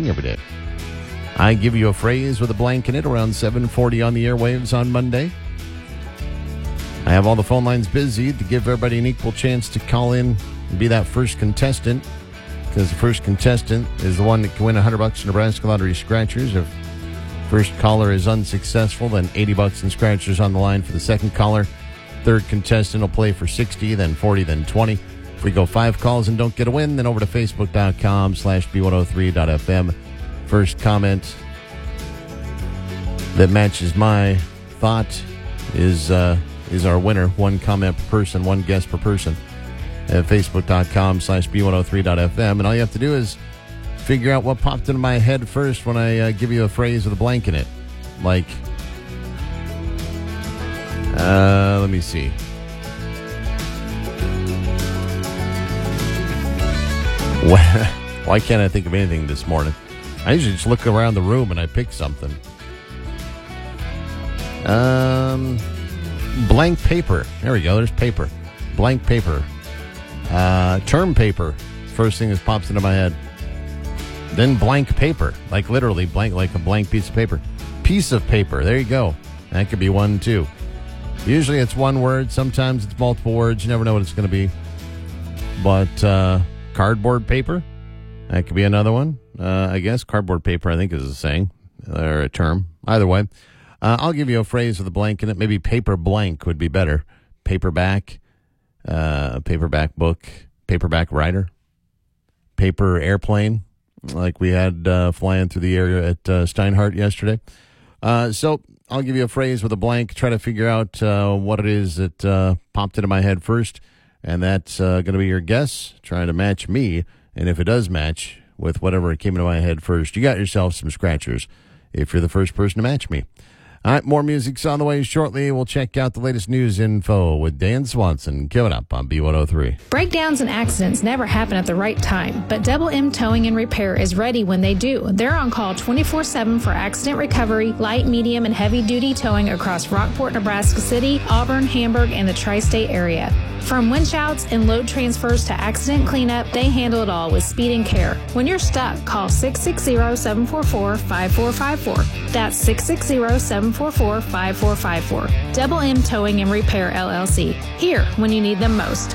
every day. I give you a phrase with a blank in it around 7:40 on the airwaves on Monday. I have all the phone lines busy to give everybody an equal chance to call in and be that first contestant, because the first contestant is the one that can win $100 in Nebraska Lottery Scratchers. If first caller is unsuccessful, then $80 in Scratchers on the line for the second caller. Third contestant will play for 60, then 40, then 20. If we go 5 calls and don't get a win, then over to facebook.com/B103.fm. First comment that matches my thought is our winner. 1 comment per person, 1 guess per person at facebook.com/B103.fm. And all you have to do is figure out what popped into my head first when I give you a phrase with a blank in it. Like, let me see. Why can't I think of anything this morning? I usually just look around the room and I pick something. Blank paper. There we go. There's paper. Blank paper. Term paper. First thing that pops into my head. Then blank paper. Like literally blank, like a blank piece of paper. Piece of paper. There you go. That could be one, too. Usually it's one word. Sometimes it's multiple words. You never know what it's going to be. But cardboard paper. That could be another one. I guess cardboard paper, I think, is a saying or a term. Either way, I'll give you a phrase with a blank in it. Maybe paper blank would be better. Paperback, paperback book, paperback writer, paper airplane, like we had flying through the area at Steinhardt yesterday. So I'll give you a phrase with a blank. Try to figure out what it is that popped into my head first, and that's going to be your guess. Trying to match me. And if it does match with whatever came into my head first, you got yourself some Scratchers if you're the first person to match me. All right, more music's on the way shortly. We'll check out the latest news info with Dan Swanson coming up on B103. Breakdowns and accidents never happen at the right time, but Double M Towing and Repair is ready when they do. They're on call 24/7 for accident recovery, light, medium, and heavy-duty towing across Rockport, Nebraska City, Auburn, Hamburg, and the tri-state area. From winch outs and load transfers to accident cleanup, they handle it all with speed and care. When you're stuck, call 660-744-5454. That's 660-744-5454. Double M Towing and Repair, LLC. Here when you need them most.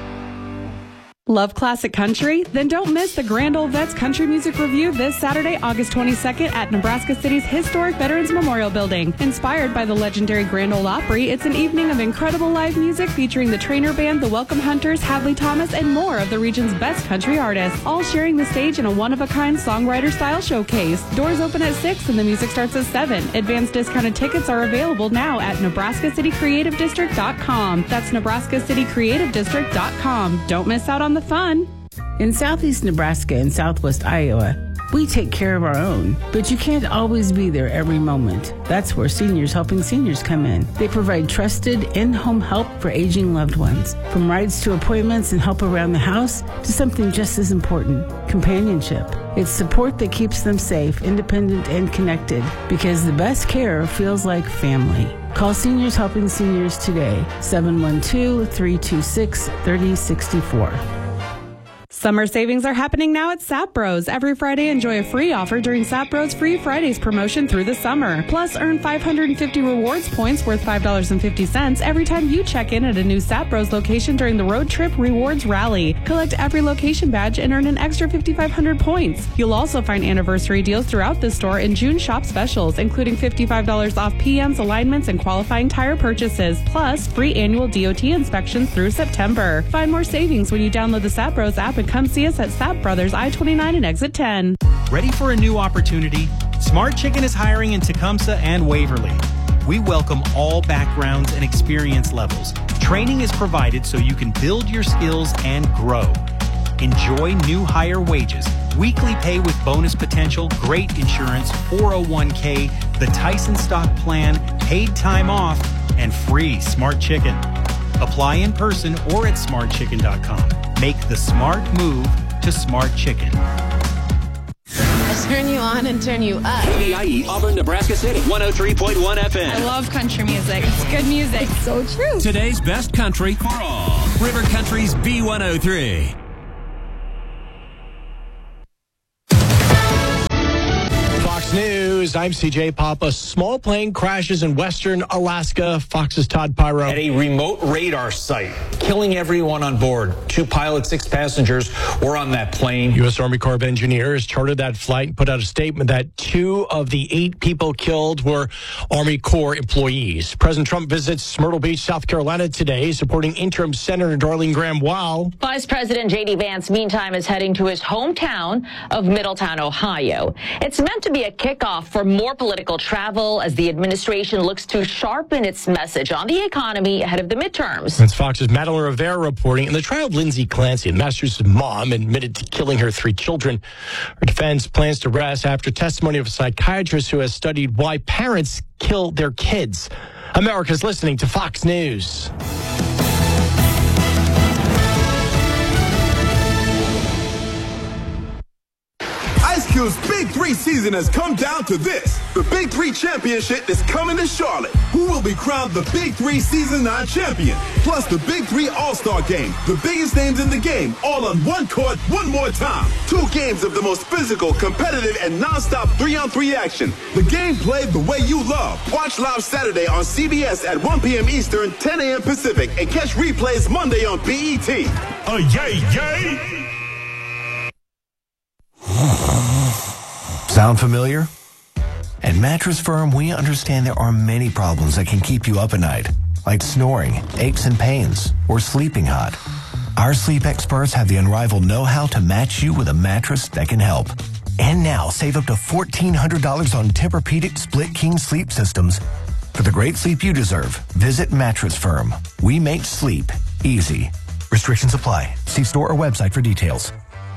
Love classic country? Then don't miss the Grand Ole Vets Country Music Review this Saturday, August 22nd at Nebraska City's historic Veterans Memorial Building. Inspired by the legendary Grand Ole Opry, it's an evening of incredible live music featuring the Trainer Band, the Welcome Hunters, Hadley Thomas, and more of the region's best country artists, all sharing the stage in a one-of-a-kind songwriter-style showcase. Doors open at 6 and the music starts at 7. Advanced discounted tickets are available now at NebraskaCityCreativeDistrict.com. That's NebraskaCityCreativeDistrict.com. Don't miss out on the fun. In southeast Nebraska and southwest Iowa, we take care of our own, but you can't always be there every moment. That's where Seniors Helping Seniors come in. They provide trusted in-home help for aging loved ones, from rides to appointments and help around the house to something just as important, companionship. It's support that keeps them safe, independent, and connected, because the best care feels like family. Call Seniors Helping Seniors today, 712-326-3064. Summer savings are happening now at Sap Bros. Every Friday, enjoy a free offer during Sap Bros Free Fridays promotion through the summer. Plus, earn 550 rewards points worth $5.50 every time you check in at a new Sap Bros location during the Road Trip Rewards Rally. Collect every location badge and earn an extra 5,500 points. You'll also find anniversary deals throughout the store and June shop specials, including $55 off PMs, alignments, and qualifying tire purchases, plus free annual DOT inspections through September. Find more savings when you download the Sap Bros app and come see us at Sap Brothers I-29 and Exit 10. Ready for a new opportunity? Smart Chicken is hiring in Tecumseh and Waverly. We welcome all backgrounds and experience levels. Training is provided so you can build your skills and grow. Enjoy new higher wages, weekly pay with bonus potential, great insurance, 401k, the Tyson stock plan, paid time off, and free Smart Chicken. Apply in person or at smartchicken.com. Make the smart move to Smart Chicken. I turn you on and turn you up. KBIE Auburn, Nebraska City, 103.1 FM. I love country music. It's good music. It's so true. Today's best country for all. River Country's B103. News. I'm CJ Pop. A small plane crashes in western Alaska. Fox's Todd Pyro. At a remote radar site, killing everyone on board. 2 pilots, 6 passengers were on that plane. U.S. Army Corps of Engineers chartered that flight and put out a statement that 2 of the 8 people killed were Army Corps employees. President Trump visits Myrtle Beach, South Carolina today, supporting interim Senator Darlene Graham while Vice President J.D. Vance, meantime, is heading to his hometown of Middletown, Ohio. It's meant to be a kickoff for more political travel as the administration looks to sharpen its message on the economy ahead of the midterms. That's Fox's Madeline Rivera reporting. In the trial of Lindsay Clancy, the Massachusetts mom admitted to killing her 3 children. Her defense plans to rest after testimony of a psychiatrist who has studied why parents kill their kids. America's listening to Fox News. Ice Cube's Big 3 season has come down to this. The Big 3 Championship is coming to Charlotte. Who will be crowned the Big 3 Season 9 champion? Plus the Big 3 All-Star Game. The biggest names in the game, all on one court, one more time. 2 games of the most physical, competitive, and non-stop 3-on-3 action. The game played the way you love. Watch live Saturday on CBS at 1 p.m. Eastern, 10 a.m. Pacific, and catch replays Monday on BET. Yay, yay! Sound familiar? At Mattress Firm, we understand there are many problems that can keep you up at night, like snoring, aches and pains, or sleeping hot. Our sleep experts have the unrivaled know-how to match you with a mattress that can help. And now, save up to $1,400 on Tempur-Pedic Split King sleep systems. For the great sleep you deserve, visit Mattress Firm. We make sleep easy. Restrictions apply. See store or website for details.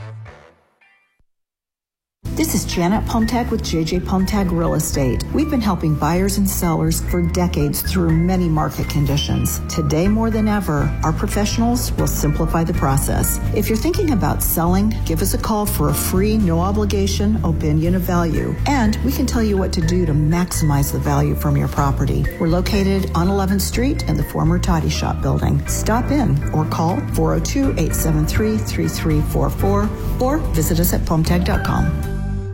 This is Janet Pomtag with JJ Pomtag Real Estate. We've been helping buyers and sellers for decades through many market conditions. Today more than ever, our professionals will simplify the process. If you're thinking about selling, give us a call for a free, no obligation opinion of value. And we can tell you what to do to maximize the value from your property. We're located on 11th Street in the former Toddy Shop building. Stop in or call 402-873-3344 or visit us at pomtag.com.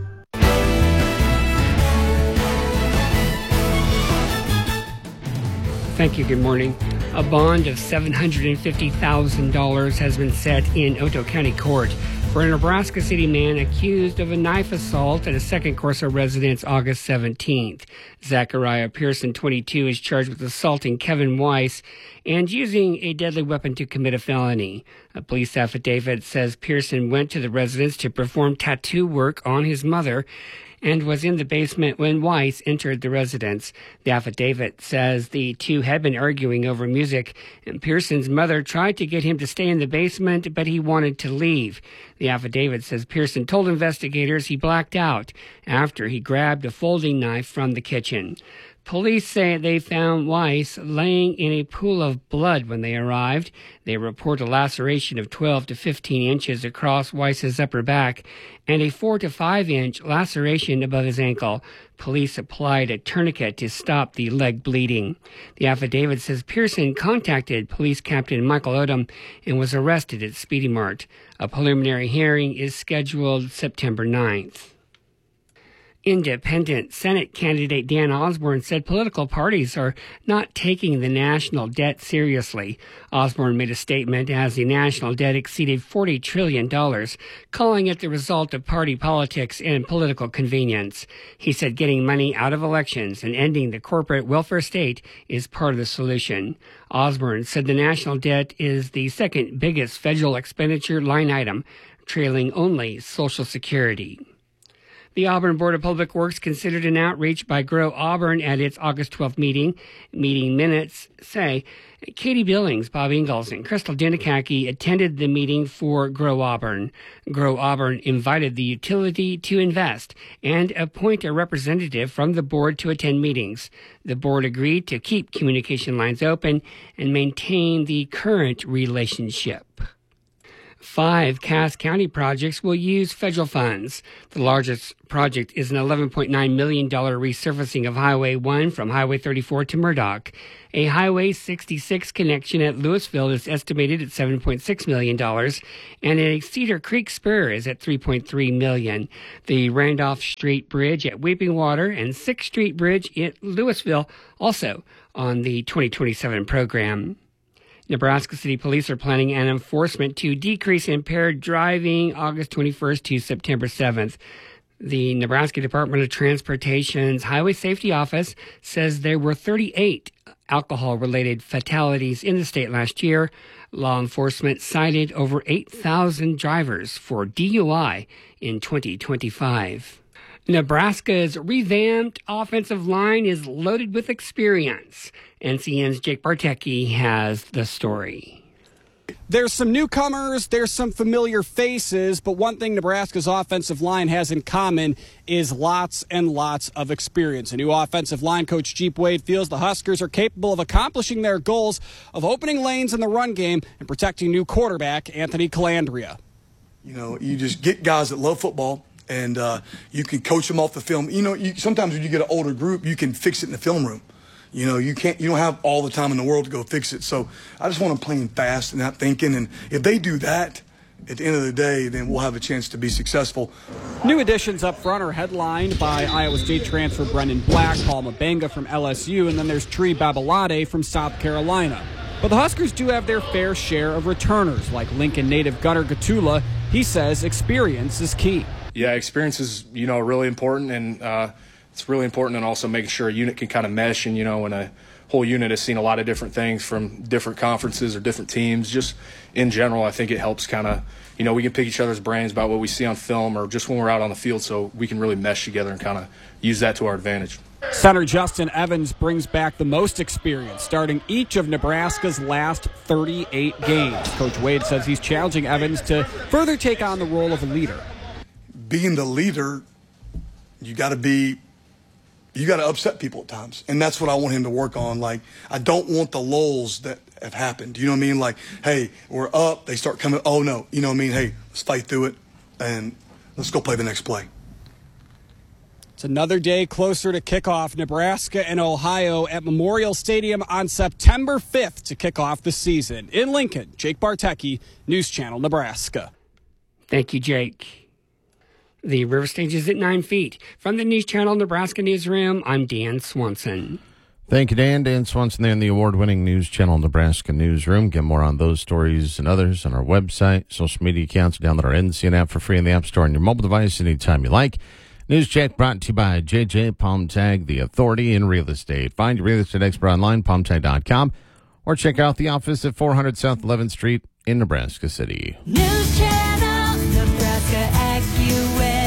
Thank you. Good morning. A bond of $750,000 has been set in Otoe County Court for a Nebraska City man accused of a knife assault at a Second Corso residence August 17th. Zachariah Pearson, 22, is charged with assaulting Kevin Weiss and using a deadly weapon to commit a felony. A police affidavit says Pearson went to the residence to perform tattoo work on his mother and was in the basement when Weiss entered the residence. The affidavit says the two had been arguing over music, and Pearson's mother tried to get him to stay in the basement, but he wanted to leave. The affidavit says Pearson told investigators he blacked out after he grabbed a folding knife from the kitchen. Police say they found Weiss laying in a pool of blood when they arrived. They report a laceration of 12 to 15 inches across Weiss's upper back and a 4 to 5 inch laceration above his ankle. Police applied a tourniquet to stop the leg bleeding. The affidavit says Pearson contacted Police Captain Michael Odom and was arrested at Speedy Mart. A preliminary hearing is scheduled September 9th. Independent Senate candidate Dan Osborne said political parties are not taking the national debt seriously. Osborne made a statement as the national debt exceeded $40 trillion, calling it the result of party politics and political convenience. He said getting money out of elections and ending the corporate welfare state is part of the solution. Osborne said the national debt is the second biggest federal expenditure line item, trailing only Social Security. The Auburn Board of Public Works considered an outreach by Grow Auburn at its August 12th meeting. Meeting minutes say Katie Billings, Bob Ingalls, and Crystal Denikaki attended the meeting for Grow Auburn. Grow Auburn invited the utility to invest and appoint a representative from the board to attend meetings. The board agreed to keep communication lines open and maintain the current relationship. 5 Cass County projects will use federal funds. The largest project is an $11.9 million resurfacing of Highway 1 from Highway 34 to Murdoch. A Highway 66 connection at Louisville is estimated at $7.6 million, and a Cedar Creek spur is at $3.3 million. The Randolph Street Bridge at Weeping Water and 6th Street Bridge at Louisville also on the 2027 program. Nebraska City Police are planning an enforcement to decrease impaired driving August 21st to September 7th. The Nebraska Department of Transportation's Highway Safety Office says there were 38 alcohol-related fatalities in the state last year. Law enforcement cited over 8,000 drivers for DUI in 2025. Nebraska's revamped offensive line is loaded with experience. NCN's Jake Bartecki has the story. There's some newcomers, there's some familiar faces, but one thing Nebraska's offensive line has in common is lots and lots of experience. A new offensive line coach, Jeep Wade, feels the Huskers are capable of accomplishing their goals of opening lanes in the run game and protecting new quarterback Anthony Calandria. You know, you just get guys that love football, and you can coach them off the film. You know, sometimes when you get an older group, you can fix it in the film room. You know, you don't have all the time in the world to go fix it. So I just want them playing fast and not thinking. And if they do that, at the end of the day, then we'll have a chance to be successful. New additions up front are headlined by Iowa State transfer Brendan Black, Paul Mabenga from LSU, and then there's Tree Babalade from South Carolina. But the Huskers do have their fair share of returners, like Lincoln native Gunnar Gatula. He says experience is key. Yeah, experience is, really important, and it's really important, and also making sure a unit can kind of mesh. And, when a whole unit has seen a lot of different things from different conferences or different teams, just in general, I think it helps kind of, we can pick each other's brains about what we see on film or just when we're out on the field, so we can really mesh together and kind of use that to our advantage. Center Justin Evans brings back the most experience, starting each of Nebraska's last 38 games. Coach Wade says he's challenging Evans to further take on the role of a leader. Being the leader, you got to upset people at times. And that's what I want him to work on. Like, I don't want the lulls that have happened. You know what I mean? Like, hey, we're up. They start coming. Oh, no. You know what I mean? Hey, let's fight through it, and let's go play the next play. It's another day closer to kickoff. Nebraska and Ohio at Memorial Stadium on September 5th to kick off the season. In Lincoln, Jake Bartecki, News Channel, Nebraska. Thank you, Jake. The river stage is at 9 feet. From the News Channel Nebraska Newsroom, I'm Dan Swanson. Thank you, Dan. Dan Swanson there in the award-winning News Channel Nebraska Newsroom. Get more on those stories and others on our website, social media accounts. Download our NCN app for free in the App Store on your mobile device anytime you like. News Check brought to you by JJ Palm Tag, the authority in real estate. Find your real estate expert online, palmtag.com, or check out the office at 400 South 11th Street in Nebraska City. News Channel Nebraska AccuWeather.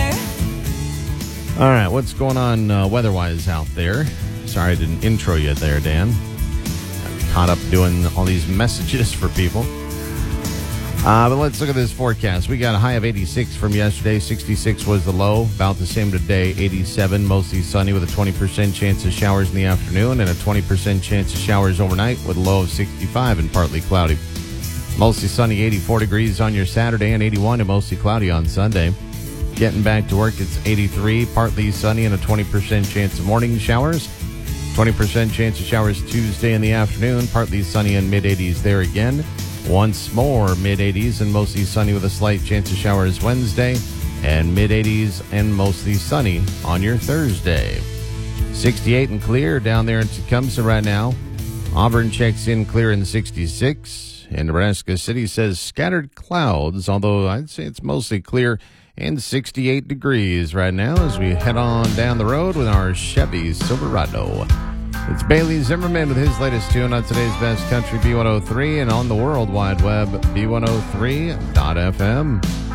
All right, what's going on weather-wise out there? Sorry I didn't intro you there, Dan. I'm caught up doing all these messages for people. But let's look at this forecast. We got a high of 86 from yesterday. 66 was the low. About the same today. 87, mostly sunny with a 20% chance of showers in the afternoon and a 20% chance of showers overnight with a low of 65 and partly cloudy. Mostly sunny, 84 degrees on your Saturday and 81 and mostly cloudy on Sunday. Getting back to work, it's 83, partly sunny and a 20% chance of morning showers. 20% chance of showers Tuesday in the afternoon, partly sunny and mid-80s there again. Once more, mid-80s and mostly sunny with a slight chance of showers Wednesday, and mid-80s and mostly sunny on your Thursday. 68 and clear down there in Tecumseh right now. Auburn checks in clear in 66, and Nebraska City says scattered clouds, although I'd say it's mostly clear, and 68 degrees right now as we head on down the road with our Chevy Silverado. It's Bailey Zimmerman with his latest tune on today's Best Country B103 and on the World Wide Web, B103.fm.